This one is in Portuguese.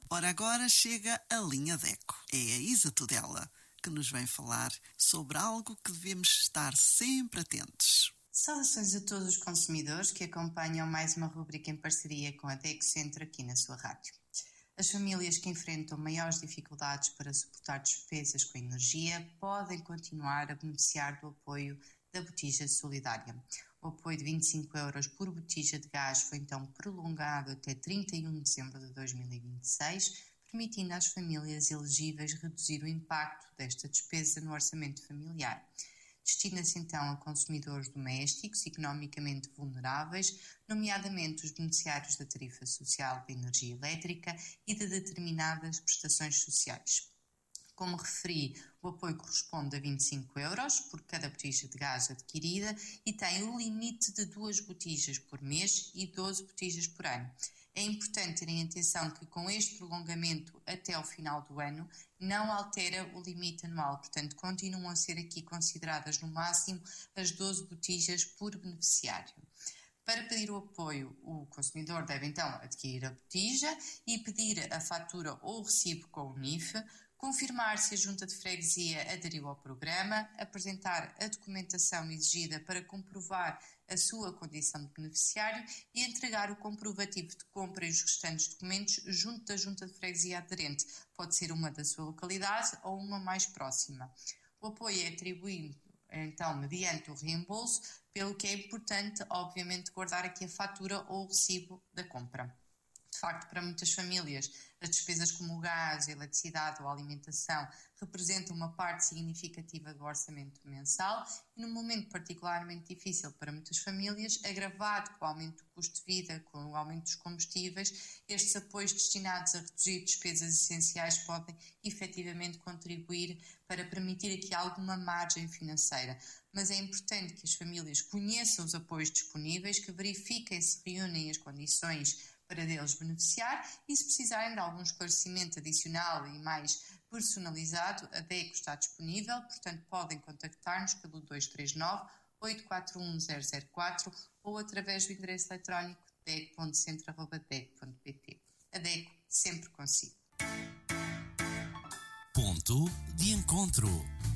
Ora, agora chega a linha DECO. É a Isa Tudela que nos vem falar sobre algo que devemos estar sempre atentos. Saudações a todos os consumidores que acompanham mais uma rubrica em parceria com a DECO Centro aqui na sua rádio. As famílias que enfrentam maiores dificuldades para suportar despesas com energia podem continuar a beneficiar do apoio da botija solidária. O apoio de 25 euros por botija de gás foi então prolongado até 31 de dezembro de 2026, permitindo às famílias elegíveis reduzir o impacto desta despesa no orçamento familiar. Destina-se então a consumidores domésticos economicamente vulneráveis, nomeadamente os beneficiários da tarifa social de energia elétrica e de determinadas prestações sociais. Como referi, o apoio corresponde a 25 euros por cada botija de gás adquirida e tem o limite de 2 botijas por mês e 12 botijas por ano. É importante terem atenção que com este prolongamento até ao final do ano não altera o limite anual, portanto continuam a ser aqui consideradas no máximo as 12 botijas por beneficiário. Para pedir o apoio, o consumidor deve então adquirir a botija e pedir a fatura ou o recibo com o NIF, confirmar se a Junta de Freguesia aderiu ao programa, apresentar a documentação exigida para comprovar a sua condição de beneficiário e entregar o comprovativo de compra e os restantes documentos junto da Junta de Freguesia aderente. Pode ser uma da sua localidade ou uma mais próxima. O apoio é atribuído então mediante o reembolso, pelo que é importante, obviamente, guardar aqui a fatura ou o recibo da compra. De facto, para muitas famílias, as despesas como o gás, a eletricidade ou a alimentação representam uma parte significativa do orçamento mensal e, num momento particularmente difícil para muitas famílias, agravado com o aumento do custo de vida, com o aumento dos combustíveis, estes apoios destinados a reduzir despesas essenciais podem efetivamente contribuir para permitir aqui alguma margem financeira. Mas é importante que as famílias conheçam os apoios disponíveis, que verifiquem se reúnem as condições para deles beneficiar e, se precisarem de algum esclarecimento adicional e mais personalizado, a DECO está disponível, portanto podem contactar-nos pelo 239 841 004 ou através do endereço eletrónico deco.centro@deco.pt. A DECO sempre consigo. Ponto de encontro.